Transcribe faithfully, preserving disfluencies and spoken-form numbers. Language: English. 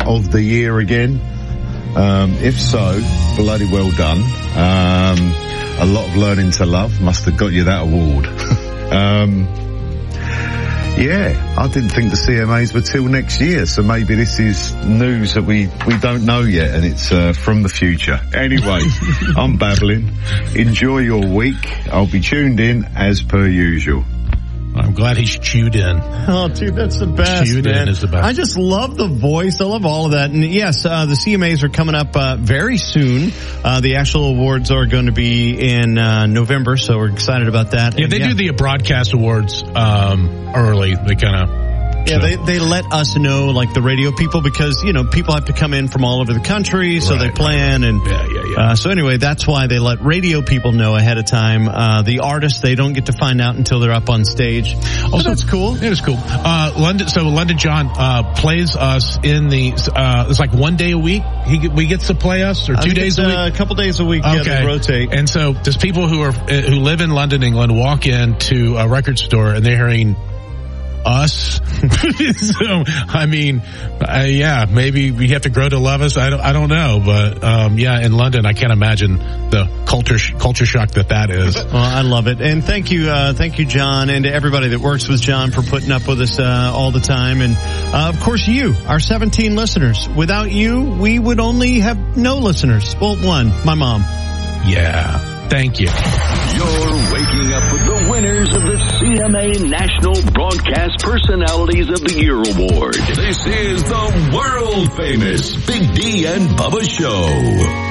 of the year again? Um, if so, bloody well done. Um, a lot of learning to love must have got you that award. um, yeah, I didn't think the C M As were till next year, so maybe this is news that we, we don't know yet, and it's uh, from the future. Anyway, I'm babbling. Enjoy your week. I'll be tuned in as per usual. I'm glad he's chewed in. Oh, dude, that's the best, chewed man. in is the best. I just love the voice. I love all of that. And yes, uh, the C M As are coming up uh, very soon. Uh, the actual awards are going to be in uh, November, so we're excited about that. Yeah, and they yeah. do the broadcast awards um, early. They kind of... Yeah, they they let us know, like the radio people, because, you know, people have to come in from all over the country, so right, they plan. And yeah, yeah, yeah. Uh, so anyway, that's why they let radio people know ahead of time. Uh, the artists, they don't get to find out until they're up on stage. Also, so that's cool. It is cool. Uh, London, so London John, uh, plays us in the, uh, it's like one day a week. He, we gets to play us, or two days a week? Uh, a couple days a week. Okay. Yeah, they rotate. And so does people who are, who live in London, England, walk into a record store and they're hearing us? So, I mean, uh, yeah, maybe we have to grow to love us. I don't, I don't know, but um, yeah, in London, I can't imagine the culture sh- culture shock that that is. Well, I love it, and thank you, uh, thank you, John, and to everybody that works with John for putting up with us uh, all the time, and uh, of course you, our seventeen listeners. Without you, we would only have no listeners. Well, one, my mom. Yeah. Thank you. You're waking up with the winners of the C M A National Broadcast Personalities of the Year Award. This is the world famous Big D and Bubba Show.